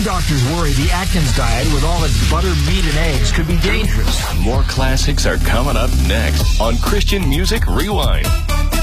Some doctors worry the Atkins diet with all its butter, meat, and eggs could be dangerous. More classics are coming up next on Christian Music Rewind.